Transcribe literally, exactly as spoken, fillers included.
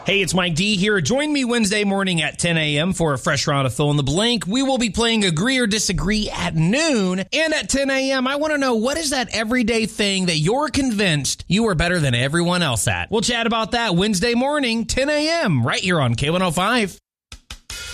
Hey, it's Mike D here. Join me Wednesday morning at ten a.m. for a fresh round of Fill in the Blank. We will be playing Agree or Disagree at noon. And at ten a.m., I want to know, what is that everyday thing that you're convinced you are better than everyone else at? We'll chat about that Wednesday morning, ten a.m., right here on K one oh five.